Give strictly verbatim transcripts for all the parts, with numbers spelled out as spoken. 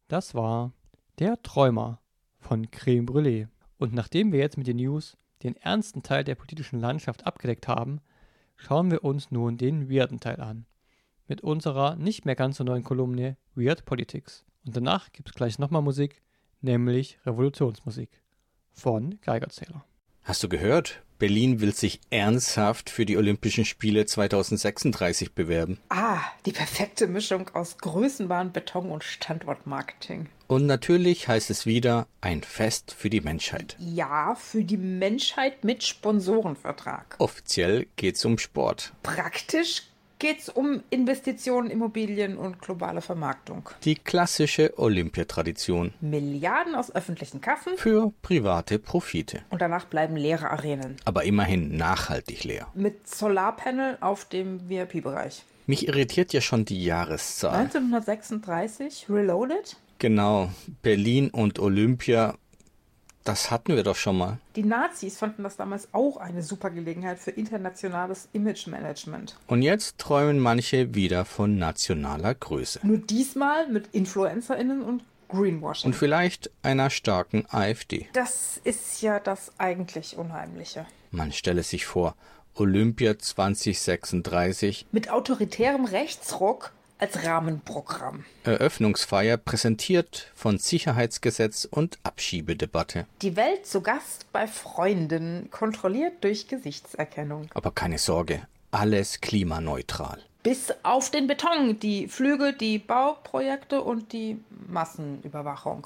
Das war Der Träumer von Creme Brûlée. Und nachdem wir jetzt mit den News den ernsten Teil der politischen Landschaft abgedeckt haben, schauen wir uns nun den weirden Teil an. Mit unserer nicht mehr ganz so neuen Kolumne Weird Politics. Und danach gibt es gleich nochmal Musik, nämlich Revolutionsmusik von Geigerzähler. Hast du gehört? Berlin will sich ernsthaft für die Olympischen Spiele zweitausendsechsunddreißig bewerben. Ah, die perfekte Mischung aus Größenwahn, Beton und Standortmarketing. Und natürlich heißt es wieder ein Fest für die Menschheit. Ja, für die Menschheit mit Sponsorenvertrag. Offiziell geht's um Sport. Praktisch geht's um Investitionen, Immobilien und globale Vermarktung. Die klassische Olympiatradition. Milliarden aus öffentlichen Kassen Für private Profite. und danach bleiben leere Arenen. Aber immerhin nachhaltig leer. Mit Solarpanel auf dem V I P-Bereich. Mich irritiert ja schon die Jahreszahl. neunzehnhundertsechsunddreißig, Reloaded. Genau, Berlin und Olympia, das hatten wir doch schon mal. Die Nazis fanden das damals auch eine super Gelegenheit für internationales Image-Management. Und jetzt träumen manche wieder von nationaler Größe. Nur diesmal mit InfluencerInnen und Greenwashing. Und vielleicht einer starken AfD. Das ist ja das eigentlich Unheimliche. Man stelle sich vor, Olympia zweitausendsechsunddreißig, Mit autoritärem Rechtsruck als Rahmenprogramm. Eröffnungsfeier präsentiert von Sicherheitsgesetz und Abschiebedebatte. Die Welt zu Gast bei Freunden, kontrolliert durch Gesichtserkennung. Aber keine Sorge, alles klimaneutral. Bis auf den Beton, die Flüge, die Bauprojekte und die Massenüberwachung.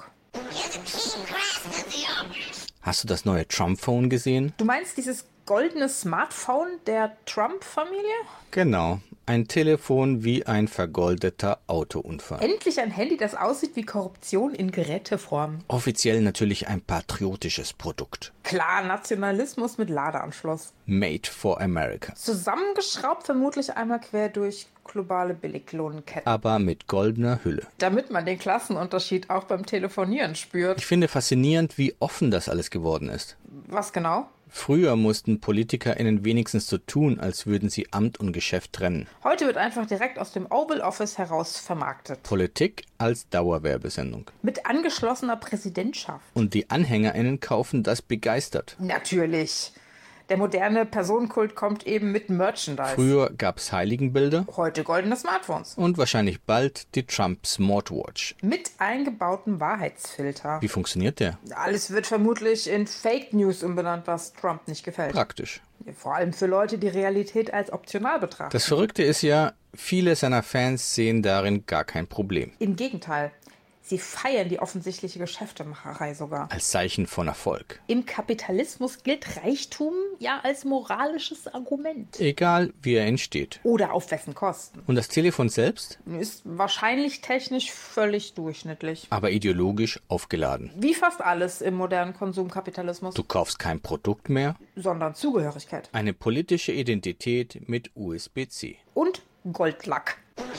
Hast du das neue Trump-Phone gesehen? Du meinst dieses goldene Smartphone der Trump-Familie? Genau, ein Telefon wie ein vergoldeter Autounfall. Endlich ein Handy, das aussieht wie Korruption in Geräteform. Offiziell natürlich ein patriotisches Produkt. Klar, Nationalismus mit Ladeanschluss. Made for America. Zusammengeschraubt vermutlich einmal quer durch globale Billiglohnenketten. Aber mit goldener Hülle. Damit man den Klassenunterschied auch beim Telefonieren spürt. Ich finde faszinierend, wie offen das alles geworden ist. Was genau? Früher mussten PolitikerInnen wenigstens so tun, als würden sie Amt und Geschäft trennen. Heute wird einfach direkt aus dem Oval Office heraus vermarktet. Politik als Dauerwerbesendung. Mit angeschlossener Präsidentschaft. Und die AnhängerInnen kaufen das begeistert. Natürlich. Der moderne Personenkult kommt eben mit Merchandise. Früher gab's Heiligenbilder Heute goldene Smartphones. und wahrscheinlich bald die Trump Smartwatch. Mit eingebautem Wahrheitsfilter. Wie funktioniert der? Alles wird vermutlich in Fake News umbenannt, was Trump nicht gefällt. Praktisch. Vor allem für Leute, die Realität als optional betrachten. Das Verrückte ist ja, viele seiner Fans sehen darin gar kein Problem. Im Gegenteil. Sie feiern die offensichtliche Geschäftemacherei sogar. Als Zeichen von Erfolg. Im Kapitalismus gilt Reichtum ja als moralisches Argument. Egal, wie er entsteht. Oder auf wessen Kosten. Und das Telefon selbst? Ist wahrscheinlich technisch völlig durchschnittlich. Aber ideologisch aufgeladen. Wie fast alles im modernen Konsumkapitalismus. Du kaufst kein Produkt mehr, Sondern Zugehörigkeit. eine politische Identität mit U S B C. Und Goldlack.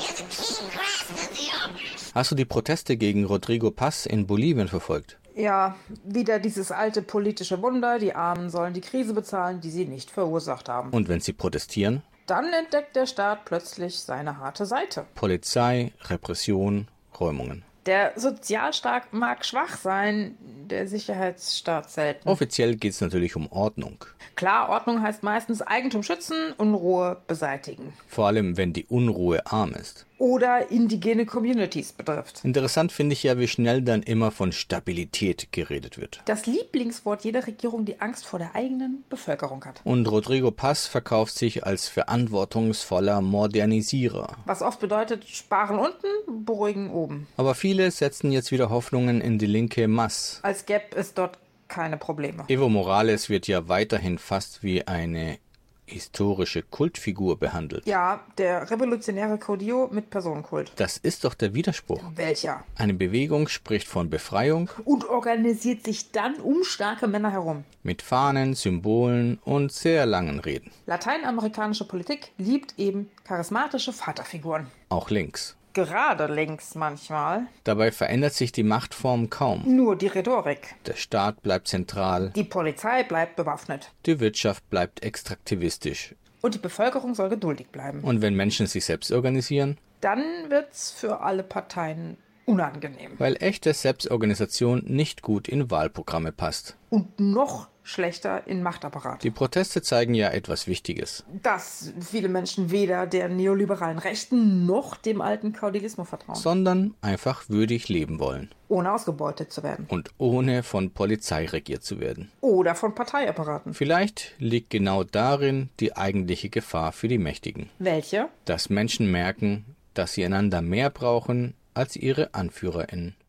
Hast du die Proteste gegen Rodrigo Paz in Bolivien verfolgt? Ja, wieder dieses alte politische Wunder, die Armen sollen die Krise bezahlen, die sie nicht verursacht haben. Und wenn sie protestieren? Dann entdeckt der Staat plötzlich seine harte Seite. Polizei, Repression, Räumungen. Der Sozialstaat mag schwach sein, der Sicherheitsstaat selten. Offiziell geht es natürlich um Ordnung. Klar, Ordnung heißt meistens Eigentum schützen, Unruhe beseitigen. Vor allem, wenn die Unruhe arm ist. Oder indigene Communities betrifft. Interessant finde ich ja, wie schnell dann immer von Stabilität geredet wird. Das Lieblingswort jeder Regierung, die Angst vor der eigenen Bevölkerung hat. Und Rodrigo Paz verkauft sich als verantwortungsvoller Modernisierer. Was oft bedeutet, sparen unten, beruhigen oben. Aber viele setzen jetzt wieder Hoffnungen in die linke Masse. Als gäbe es dort keine Probleme. Evo Morales wird ja weiterhin fast wie eine historische Kultfigur behandelt. Ja, der revolutionäre Caudillo mit Personenkult. Das ist doch der Widerspruch. Welcher? Eine Bewegung spricht von Befreiung Und organisiert sich dann um starke Männer herum. mit Fahnen, Symbolen und sehr langen Reden. Lateinamerikanische Politik liebt eben charismatische Vaterfiguren. Auch links. Gerade links manchmal. Dabei verändert sich die Machtform kaum. Nur die Rhetorik. Der Staat bleibt zentral, Die Polizei bleibt bewaffnet. die Wirtschaft bleibt extraktivistisch. Und die Bevölkerung soll geduldig bleiben. Und wenn Menschen sich selbst organisieren, Dann wird's für alle Parteien unangenehm. Weil echte Selbstorganisation nicht gut in Wahlprogramme passt. Und noch schlechter in Machtapparat. Die Proteste zeigen ja etwas Wichtiges. Dass viele Menschen weder der neoliberalen Rechten noch dem alten Kaudilismus vertrauen. Sondern einfach würdig leben wollen. Ohne ausgebeutet zu werden. Und ohne von Polizei regiert zu werden. Oder von Parteiapparaten. Vielleicht liegt genau darin die eigentliche Gefahr für die Mächtigen. Welche? Dass Menschen merken, dass sie einander mehr brauchen als ihre AnführerInnen.